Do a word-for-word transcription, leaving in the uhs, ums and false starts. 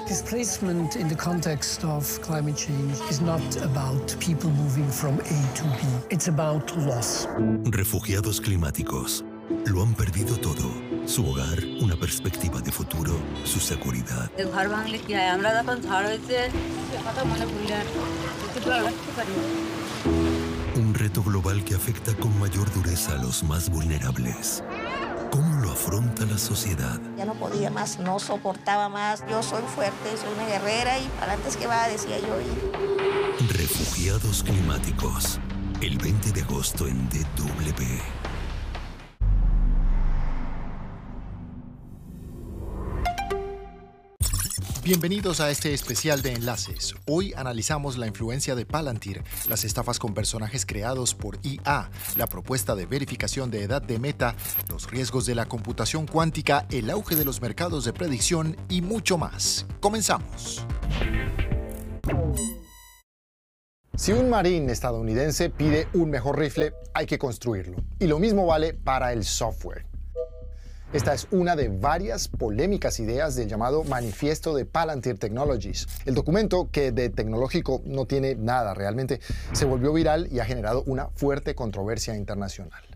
Displacement in the context of climate change is not about people moving from A to B. It's about loss. Refugiados climáticos. Lo han perdido todo. Su hogar, una perspectiva de futuro, su seguridad. Un reto global que afecta con mayor dureza a los más vulnerables. ¿Cómo lo afronta la sociedad? Ya no podía más, no soportaba más. Yo soy fuerte, soy una guerrera y para antes que va, decía yo. Y... Refugiados climáticos. El veinte de agosto en D W. Bienvenidos a este especial de Enlaces. Hoy analizamos la influencia de Palantir, las estafas con personajes creados por I A, la propuesta de verificación de edad de Meta, los riesgos de la computación cuántica, el auge de los mercados de predicción y mucho más. Comenzamos. Si un marín estadounidense pide un mejor rifle, hay que construirlo. Y lo mismo vale para el software. Esta es una de varias polémicas ideas del llamado Manifiesto de Palantir Technologies. El documento, que de tecnológico no tiene nada realmente, se volvió viral y ha generado una fuerte controversia internacional.